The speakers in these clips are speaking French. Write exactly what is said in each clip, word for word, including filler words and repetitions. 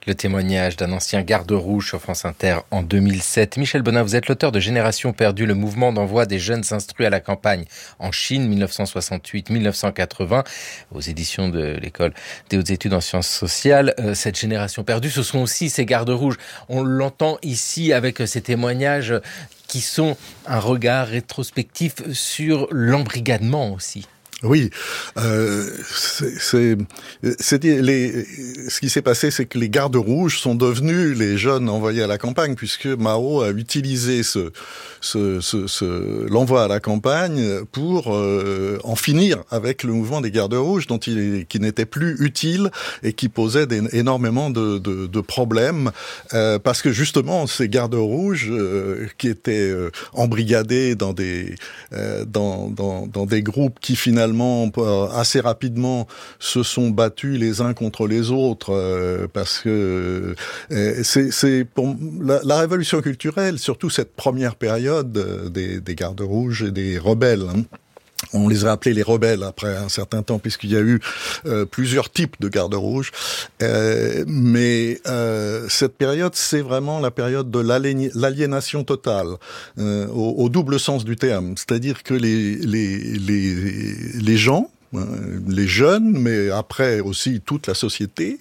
Le témoignage d'un ancien garde rouge sur France Inter en deux mille sept. Michel Bonin, vous êtes l'auteur de Génération perdue, le mouvement d'envoi des jeunes instruits à la campagne en Chine, dix-neuf cent soixante-huit à dix-neuf cent quatre-vingts, aux éditions de l'École des hautes études en sciences sociales. Euh, cette génération perdue, ce sont aussi ces gardes rouges. On l'entend ici avec ces témoignages qui sont un regard rétrospectif sur l'embrigadement aussi. Oui, euh, c'est, c'est, c'est les, ce qui s'est passé, c'est que les gardes rouges sont devenus les jeunes envoyés à la campagne, puisque Mao a utilisé ce, ce, ce, ce l'envoi à la campagne pour euh, en finir avec le mouvement des gardes rouges, dont il, qui n'était plus utile et qui posait des, énormément de, de, de problèmes, euh, parce que justement ces gardes rouges euh, qui étaient euh, embrigadés dans des, euh, dans, dans, dans des groupes qui finalement assez rapidement se sont battus les uns contre les autres euh, parce que euh, c'est, c'est pour la, la révolution culturelle, surtout cette première période euh, des, des gardes rouges et des rebelles. Hein. On les a appelés les rebelles après un certain temps, puisqu'il y a eu euh, plusieurs types de gardes rouges. Euh, mais euh, cette période, c'est vraiment la période de l'aliénation totale, euh, au, au double sens du terme. C'est-à-dire que les, les, les, les gens, les jeunes, mais après aussi toute la société,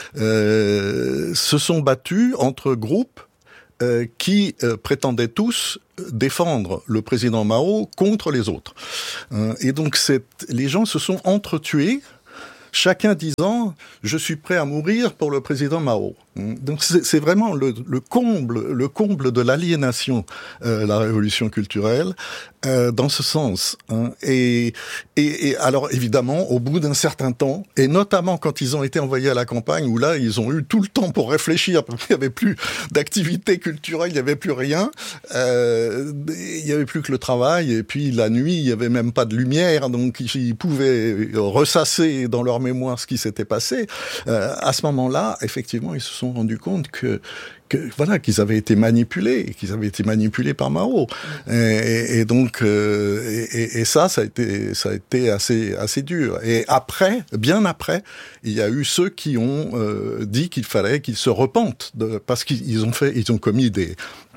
euh, se sont battus entre groupes euh, qui euh, prétendaient tous défendre le président Mao contre les autres. Euh, et donc cette, les gens se sont entretués, chacun disant « je suis prêt à mourir pour le président Mao ». Donc c'est, c'est vraiment le, le comble, le comble de l'aliénation, euh, la révolution culturelle, euh, dans ce sens. Hein. Et, et, et alors évidemment, au bout d'un certain temps, et notamment quand ils ont été envoyés à la campagne, où là ils ont eu tout le temps pour réfléchir, parce qu'il n'y avait plus d'activité culturelle, il n'y avait plus rien, euh, il n'y avait plus que le travail, et puis la nuit, il n'y avait même pas de lumière, donc ils pouvaient ressasser dans leur mémoire ce qui s'était passé. Euh, à ce moment-là, effectivement, ils se sont rendu compte que, que voilà qu'ils avaient été manipulés, qu'ils avaient été manipulés par Mao. Et, et, et donc euh, et, et ça, ça a été ça a été assez assez dur. Et après, bien après, il y a eu ceux qui ont euh, dit qu'il fallait qu'ils se repentent de, parce qu'ils ont fait, ils ont commis des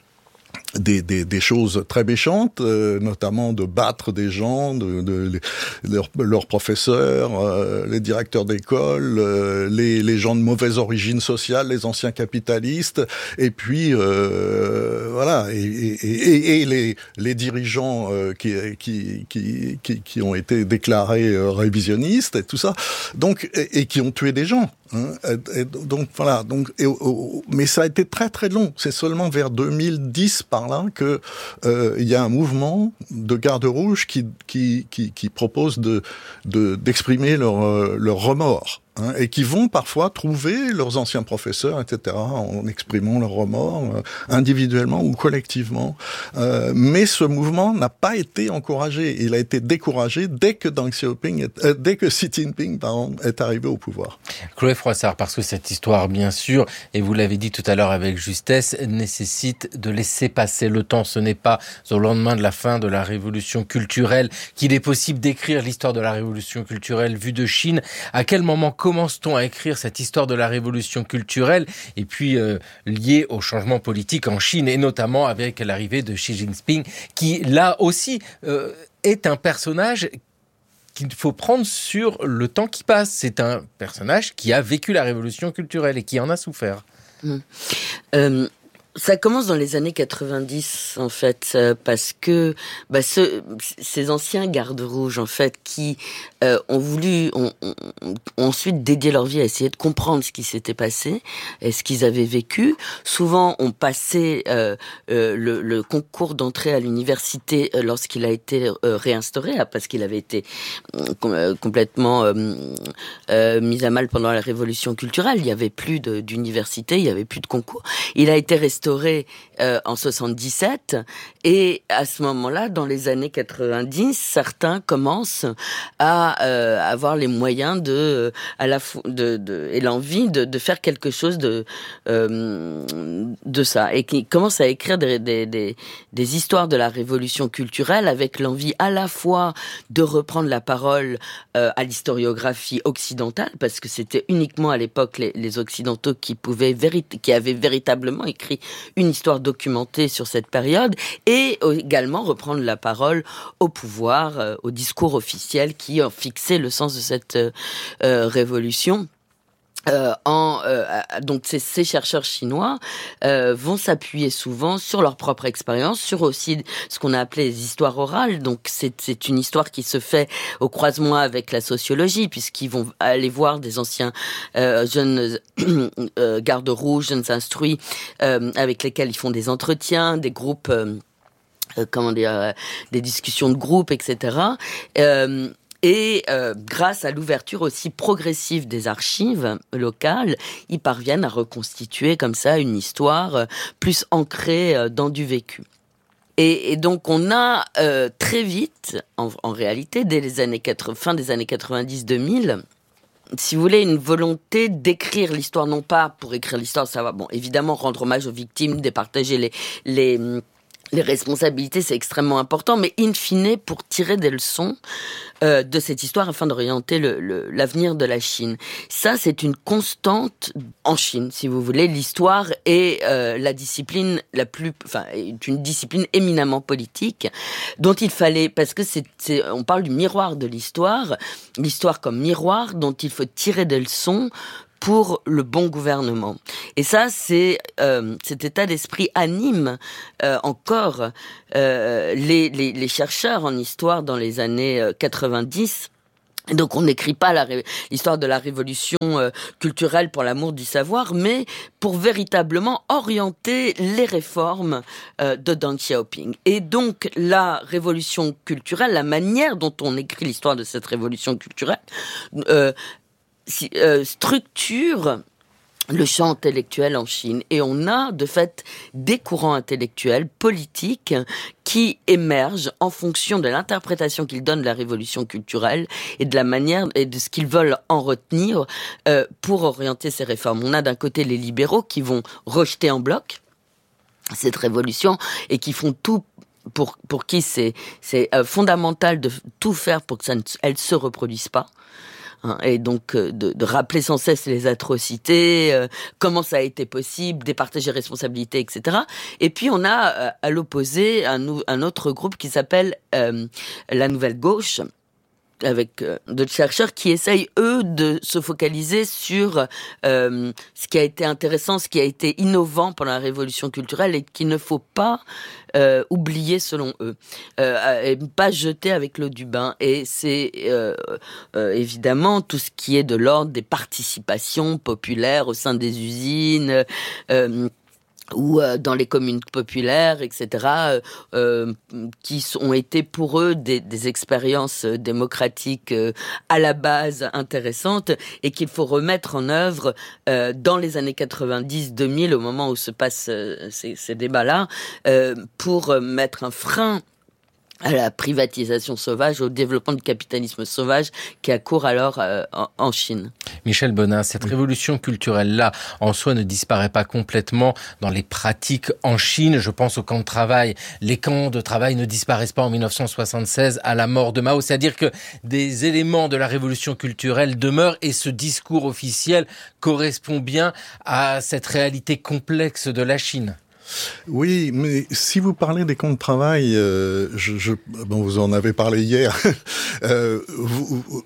Des, des, des choses très méchantes, euh, notamment de battre des gens, de, de, de leurs, leurs professeurs, euh, les directeurs d'école, euh, les, les gens de mauvaise origine sociale, les anciens capitalistes, et puis euh, voilà, et, et, et, et les, les dirigeants euh, qui, qui, qui, qui, qui ont été déclarés euh, révisionnistes et tout ça, donc et, et qui ont tué des gens. Hein, et, et donc voilà, donc et, oh, mais ça a été très très long. C'est seulement vers deux mille dix par là que euh, il y a un mouvement de gardes rouges qui qui qui, qui propose de, de d'exprimer leur leur remords. Hein, et qui vont parfois trouver leurs anciens professeurs, et cetera, en exprimant leur remords, euh, individuellement ou collectivement. Euh, mais ce mouvement n'a pas été encouragé. Il a été découragé dès que Deng Xiaoping, est, euh, dès que Xi Jinping, pardon, est arrivé au pouvoir. Chloé Froissart, parce que cette histoire, bien sûr, et vous l'avez dit tout à l'heure avec justesse, nécessite de laisser passer le temps. Ce n'est pas au lendemain de la fin de la révolution culturelle qu'il est possible d'écrire l'histoire de la révolution culturelle vue de Chine. À quel moment commence-t-on à écrire cette histoire de la révolution culturelle et puis euh, liée au changement politique en Chine et notamment avec l'arrivée de Xi Jinping qui là aussi euh, est un personnage qu'il faut prendre sur le temps qui passe. C'est un personnage qui a vécu la révolution culturelle et qui en a souffert. Mmh. Euh... Ça commence dans les années quatre-vingt-dix, en fait, euh, parce que bah, ce, ces anciens gardes rouges, en fait, qui euh, ont voulu, ont, ont, ont ensuite dédié leur vie à essayer de comprendre ce qui s'était passé et ce qu'ils avaient vécu. Souvent, ont passé euh, euh, le, le concours d'entrée à l'université euh, lorsqu'il a été euh, réinstauré, là, parce qu'il avait été euh, complètement euh, euh, mis à mal pendant la révolution culturelle. Il n'y avait plus de, d'université, il n'y avait plus de concours. Il a été resté instauré euh, en soixante-dix-sept, et à ce moment-là, dans les années quatre-vingt-dix, certains commencent à euh, avoir les moyens de, à la fo- de, de et l'envie de, de faire quelque chose de euh, de ça, et qui commencent à écrire des, des, des, des histoires de la révolution culturelle avec l'envie à la fois de reprendre la parole euh, à l'historiographie occidentale, parce que c'était uniquement à l'époque les, les occidentaux qui pouvaient vérit- qui avaient véritablement écrit une histoire documentée sur cette période, et également reprendre la parole au pouvoir, euh, au discours officiel qui ont fixé le sens de cette euh, révolution. Euh, en, euh, donc ces, ces chercheurs chinois euh, vont s'appuyer souvent sur leur propre expérience, sur aussi ce qu'on a appelé les histoires orales. Donc c'est, c'est une histoire qui se fait au croisement avec la sociologie, puisqu'ils vont aller voir des anciens euh, jeunes euh, gardes rouges, jeunes instruits, euh, avec lesquels ils font des entretiens, des groupes, euh, euh, comment dire, euh, des discussions de groupe, et cetera. Euh, Et euh, grâce à l'ouverture aussi progressive des archives locales, ils parviennent à reconstituer comme ça une histoire euh, plus ancrée euh, dans du vécu. Et, et donc on a euh, très vite, en, en réalité, dès les années quatre-vingts, fin des années quatre-vingt-dix deux mille, si vous voulez, une volonté d'écrire l'histoire, non pas pour écrire l'histoire, ça va, bon, évidemment rendre hommage aux victimes, départager les les Les responsabilités, c'est extrêmement important, mais in fine, pour tirer des leçons euh, de cette histoire afin d'orienter le, le, l'avenir de la Chine. Ça, c'est une constante en Chine, si vous voulez. L'histoire est euh, la discipline la plus, enfin, est une discipline éminemment politique, dont il fallait, parce que c'est, c'est, on parle du miroir de l'histoire, l'histoire comme miroir dont il faut tirer des leçons pour le bon gouvernement. Et ça, c'est euh, cet état d'esprit anime euh, encore euh, les, les, les chercheurs en histoire dans les années quatre-vingt-dix. Et donc on n'écrit pas la ré- l'histoire de la révolution euh, culturelle pour l'amour du savoir, mais pour véritablement orienter les réformes euh, de Deng Xiaoping. Et donc la révolution culturelle, la manière dont on écrit l'histoire de cette révolution culturelle, euh, Si, euh, structure le champ intellectuel en Chine. Et on a, de fait, des courants intellectuels, politiques, qui émergent en fonction de l'interprétation qu'ils donnent de la révolution culturelle et de la manière et de ce qu'ils veulent en retenir euh, pour orienter ces réformes. On a d'un côté les libéraux qui vont rejeter en bloc cette révolution et qui font tout pour, pour qui c'est, c'est euh, fondamental de tout faire pour que ça ne elle se reproduise pas. Et donc de, de rappeler sans cesse les atrocités, euh, comment ça a été possible, départager responsabilités, et cetera. Et puis on a euh, à l'opposé un, un autre groupe qui s'appelle euh, la Nouvelle Gauche, avec euh, d'autres chercheurs qui essayent, eux, de se focaliser sur euh, ce qui a été intéressant, ce qui a été innovant pendant la révolution culturelle et qu'il ne faut pas euh, oublier selon eux, euh, et pas jeter avec l'eau du bain. Et c'est euh, euh, évidemment tout ce qui est de l'ordre des participations populaires au sein des usines, euh, ou euh, dans les communes populaires, et cetera, euh, qui ont été pour eux des, des expériences démocratiques euh, à la base intéressantes et qu'il faut remettre en œuvre euh, dans les années quatre-vingt-dix deux mille, au moment où se passent euh, ces, ces débats-là, euh, pour mettre un frein à la privatisation sauvage, au développement du capitalisme sauvage qui accourt alors euh, en, en Chine. Michel Bonin, cette révolution culturelle-là, en soi, ne disparaît pas complètement dans les pratiques en Chine. Je pense aux camps de travail. Les camps de travail ne disparaissent pas en dix-neuf cent soixante-seize à la mort de Mao. C'est-à-dire que des éléments de la révolution culturelle demeurent et ce discours officiel correspond bien à cette réalité complexe de la Chine. Oui, mais si vous parlez des camps de travail, euh, je, je, bon, vous en avez parlé hier, euh, vous, vous,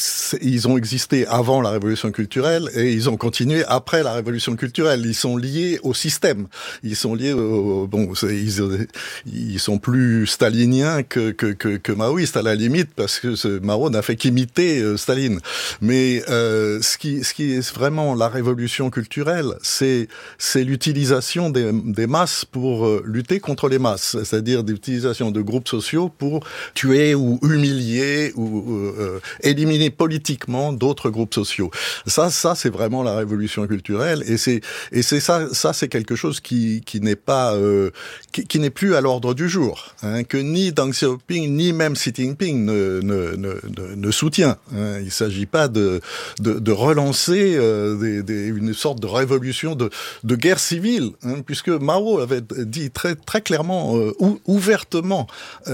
ils ont existé avant la révolution culturelle et ils ont continué après la révolution culturelle. Ils sont liés au système. Ils sont liés au, bon, ils, ils sont plus staliniens que, que, que, que maoïstes à la limite parce que ce, Mao n'a fait qu'imiter euh, Staline. Mais euh, ce qui, ce qui est vraiment la révolution culturelle, c'est, c'est l'utilisation des, des masses pour euh, lutter contre les masses, c'est-à-dire d'utilisation de groupes sociaux pour tuer ou humilier ou euh, éliminer politiquement d'autres groupes sociaux. Ça, ça c'est vraiment la révolution culturelle, et c'est et c'est ça, ça c'est quelque chose qui qui n'est pas euh, qui, qui n'est plus à l'ordre du jour, hein, que ni Deng Xiaoping ni même Xi Jinping ne ne ne, ne, ne soutient. Hein. Il s'agit pas de de, de relancer euh, des, des, une sorte de révolution de de guerre civile, hein, puisque Mao avait dit très très clairement, euh, ou, ouvertement,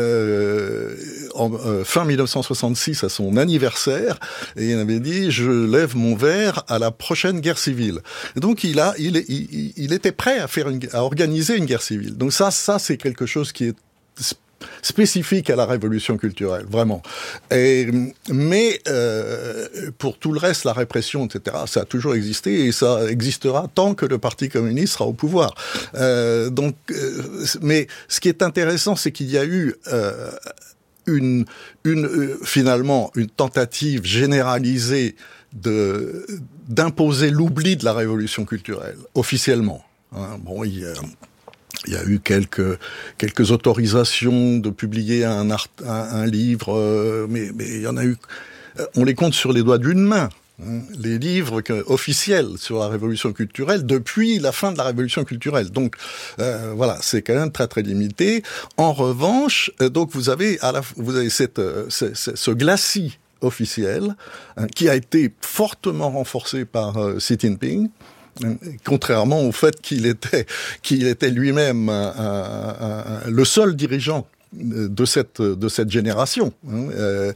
euh, en euh, fin mille neuf cent soixante-six à son anniversaire, et il avait dit je lève mon verre à la prochaine guerre civile. Et donc il a il, il il était prêt à faire une, à organiser une guerre civile. Donc ça ça c'est quelque chose qui est spécifique à la révolution culturelle, vraiment. Et, mais euh, pour tout le reste, la répression, et cetera, ça a toujours existé et ça existera tant que le Parti communiste sera au pouvoir. Euh, donc, euh, mais ce qui est intéressant, c'est qu'il y a eu euh, une, une euh, finalement une tentative généralisée de d'imposer l'oubli de la révolution culturelle officiellement. Hein, bon, il y a Il y a eu quelques quelques autorisations de publier un art, un, un livre, euh, mais mais il y en a eu, on les compte sur les doigts d'une main. Hein, les livres que, officiels sur la révolution culturelle depuis la fin de la révolution culturelle. Donc euh, voilà, c'est quand même très très limité. En revanche, euh, donc vous avez à la vous avez cette euh, ce, ce, ce glacis officiel hein, qui a été fortement renforcé par euh, Xi Jinping. Contrairement au fait qu'il était, qu'il était lui-même un, un, un, le seul dirigeant de cette de cette génération. Euh,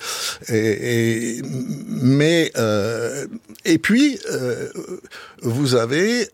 et, et mais euh, et puis euh, vous avez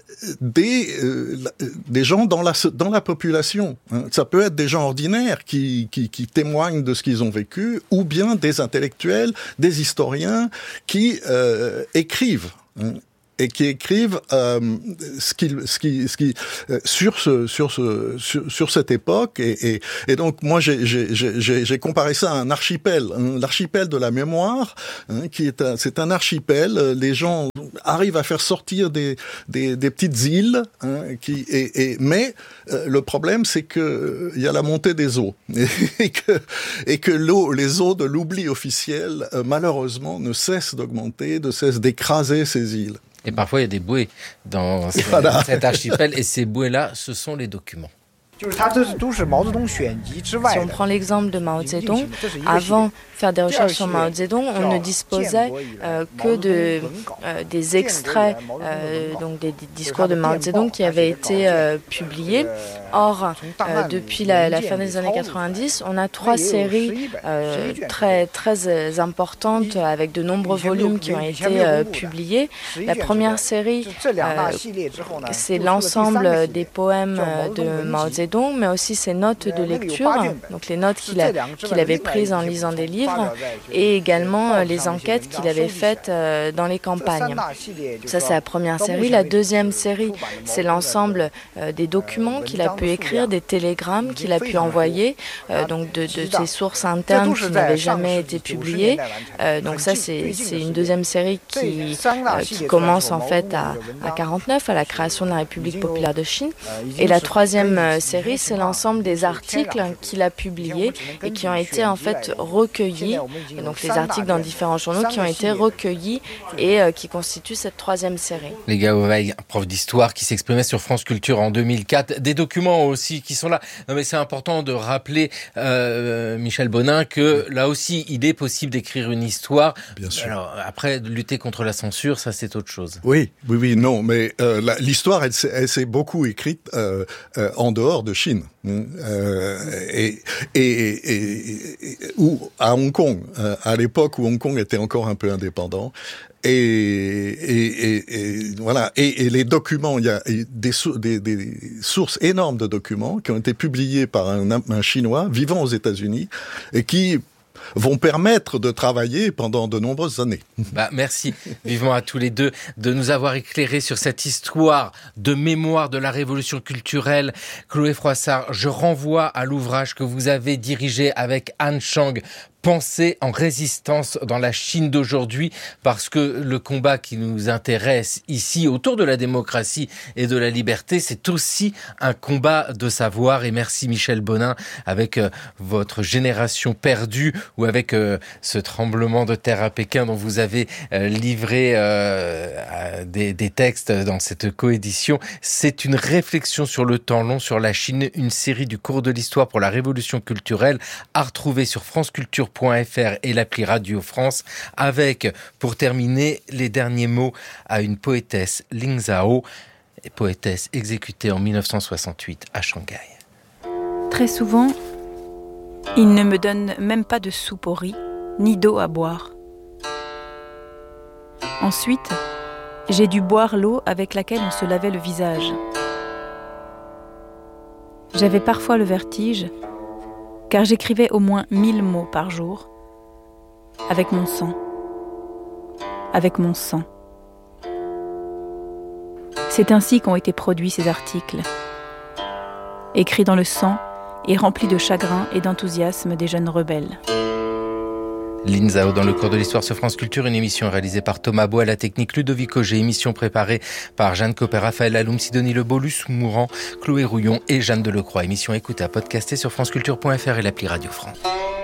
des euh, des gens dans la dans la population. Hein. Ça peut être des gens ordinaires qui qui qui témoignent de ce qu'ils ont vécu, ou bien des intellectuels, des historiens qui euh, écrivent. Hein. Et qui écrivent euh, ce qui, ce qui, ce qui, euh, sur ce, sur ce, sur, sur cette époque. Et, et, et donc moi j'ai, j'ai, j'ai, j'ai comparé ça à un archipel, hein, l'archipel de la mémoire, hein, qui est un, c'est un archipel. Les gens arrivent à faire sortir des, des, des petites îles, hein, qui, et, et mais euh, le problème c'est que il y a la montée des eaux et que, et que l'eau, les eaux de l'oubli officiel, euh, malheureusement, ne cessent d'augmenter, ne cessent d'écraser ces îles. Et parfois, il y a des bouées dans voilà. cet archipel. Et ces bouées-là, ce sont les documents. Si on prend l'exemple de Mao Zedong, avant de faire des recherches sur Mao Zedong, on ne disposait euh, que de, euh, des extraits euh, donc des, des discours de Mao Zedong qui avaient été euh, publiés. Or, euh, depuis la, la fin des années quatre-vingt-dix, on a trois séries euh, très, très importantes avec de nombreux volumes qui ont été euh, publiés. La première série, euh, c'est l'ensemble des poèmes de Mao Zedong, mais aussi ses notes de lecture, donc les notes qu'il, a, qu'il avait prises en lisant des livres, et également les enquêtes qu'il avait faites dans les campagnes. Ça, c'est la première série. La deuxième série, c'est l'ensemble des documents qu'il a pu écrire, des télégrammes qu'il a pu envoyer, donc de, de ses sources internes qui n'avaient jamais été publiées. Donc ça, c'est, c'est une deuxième série qui, qui commence en fait à, à quarante-neuf, à la création de la République populaire de Chine. Et la troisième série, c'est l'ensemble des articles qu'il a publiés et qui ont été en fait recueillis, et donc les articles dans différents journaux qui ont été recueillis et euh, qui constituent cette troisième série. Les gars, prof d'histoire qui s'exprimait sur France Culture en deux mille quatre, des documents aussi qui sont là. Non mais c'est important de rappeler, euh, Michel Bonin, que là aussi il est possible d'écrire une histoire. Bien sûr. Alors après, lutter contre la censure, ça c'est autre chose. Oui, oui, oui, non, mais euh, la, l'histoire, elle, elle s'est beaucoup écrite euh, euh, en dehors de Chine, euh, et, et, et, et, ou à Hong Kong, euh, à l'époque où Hong Kong était encore un peu indépendant. Et, et, et, et voilà. Et, et les documents, il y a des, des, des sources énormes de documents qui ont été publiés par un, un Chinois vivant aux États-Unis et qui vont permettre de travailler pendant de nombreuses années. Bah, merci vivement à tous les deux de nous avoir éclairé sur cette histoire de mémoire de la révolution culturelle. Chloé Froissart, je renvoie à l'ouvrage que vous avez dirigé avec Anne Chang, pensée en résistance dans la Chine d'aujourd'hui, parce que le combat qui nous intéresse ici autour de la démocratie et de la liberté, c'est aussi un combat de savoir. Et merci Michel Bonin, avec euh, votre Génération perdue, ou avec euh, ce tremblement de terre à Pékin dont vous avez euh, livré euh, des, des textes dans cette coédition. C'est une réflexion sur le temps long, sur la Chine, une série du cours de l'histoire pour la révolution culturelle à retrouver sur franceculture point f r et l'appli Radio France, avec, pour terminer, les derniers mots à une poétesse, Ling Zhao, poétesse exécutée en mille neuf cent soixante-huit à Shanghai. Très souvent, il ne me donne même pas de soupe au riz, ni d'eau à boire. Ensuite, j'ai dû boire l'eau avec laquelle on se lavait le visage. J'avais parfois le vertige, car j'écrivais au moins mille mots par jour, avec mon sang, avec mon sang. C'est ainsi qu'ont été produits ces articles, écrits dans le sang et remplis de chagrin et d'enthousiasme des jeunes rebelles. Ling Zhao dans le cours de l'histoire sur France Culture, une émission réalisée par Thomas Bois, la technique Ludovic Auger, émission préparée par Jeanne Copé, Raphaël Alloum, Sidonie Lebeau, Luce Mourant, Chloé Rouillon et Jeanne Delecroix. Émission écoutée à podcaster sur franceculture point f r et l'appli Radio France.